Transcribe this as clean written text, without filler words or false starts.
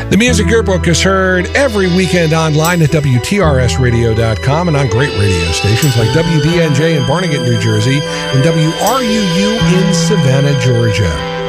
The Music Yearbook is heard every weekend online at WTRSradio.com and on great radio stations like WBNJ in Barnegat, New Jersey, and WRUU in Savannah, Georgia.